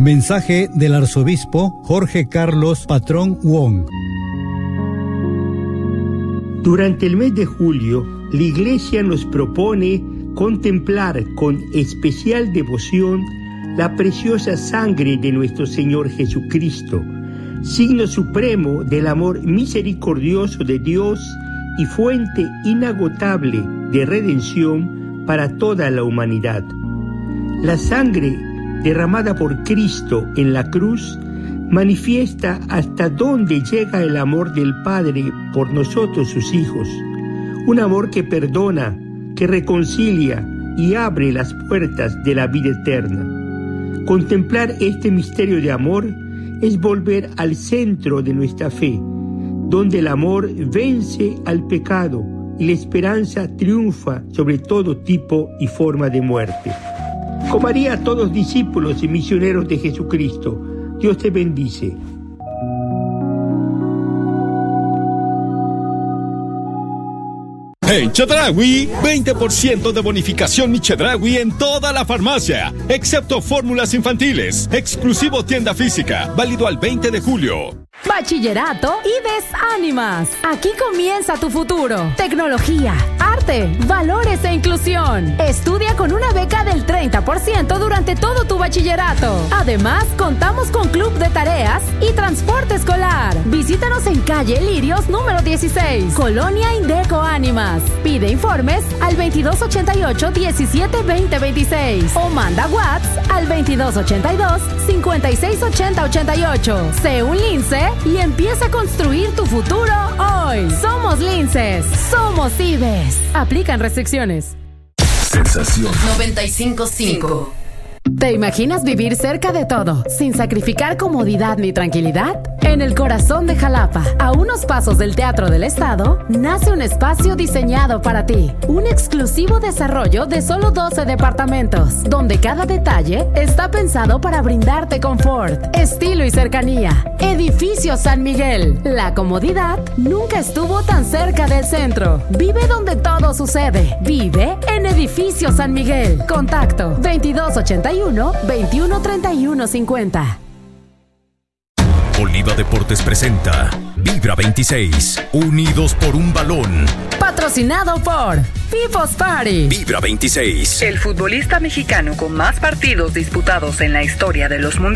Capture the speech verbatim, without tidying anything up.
Mensaje del arzobispo Jorge Carlos Patrón Wong. Durante el mes de julio, la Iglesia nos propone contemplar con especial devoción la preciosa sangre de nuestro Señor Jesucristo, signo supremo del amor misericordioso de Dios y fuente inagotable de redención para toda la humanidad. La sangre derramada por Cristo en la cruz manifiesta hasta dónde llega el amor del Padre por nosotros sus hijos, un amor que perdona, que reconcilia y abre las puertas de la vida eterna. Contemplar este misterio de amor es volver al centro de nuestra fe, donde el amor vence al pecado y la esperanza triunfa sobre todo tipo y forma de muerte. Como haría todos discípulos y misioneros de Jesucristo, Dios te bendice. En Chedraui, veinte por ciento de bonificación Mi Chedraui en toda la farmacia, excepto fórmulas infantiles. Exclusivo tienda física, válido al veinte de julio. Bachillerato IDES Ánimas. Aquí comienza tu futuro. Tecnología, arte, valores e inclusión. Estudia con una beca del treinta por ciento durante todo tu bachillerato. Además, contamos con club de tareas y transporte escolar. Visítanos en calle Lirios número dieciséis, Colonia Indeco Ánimas. Pide informes al veintidós ochenta y ocho, diecisiete, veinte, veintiséis o manda WhatsApp al veintidós ochenta y dos, cincuenta y seis, ochenta, ochenta y ocho. Sé un lince y empieza a construir tu futuro hoy. Somos Linces, somos IDES. Aplican restricciones. Sensación noventa y cinco punto cinco. ¿Te imaginas vivir cerca de todo, sin sacrificar comodidad ni tranquilidad? En el corazón de Jalapa, a unos pasos del Teatro del Estado, nace un espacio diseñado para ti. Un exclusivo desarrollo de solo doce departamentos, donde cada detalle está pensado para brindarte confort, estilo y cercanía. Edificio San Miguel. La comodidad nunca estuvo tan cerca del centro. Vive donde todo sucede. Vive en Edificio San Miguel. Contacto veintidós ochenta y uno, veintiuno, treinta y uno, cincuenta. Oliva Deportes presenta Vibra veintiséis, unidos por un balón. Patrocinado por People's Party. Vibra veintiséis. El futbolista mexicano con más partidos disputados en la historia de los mundiales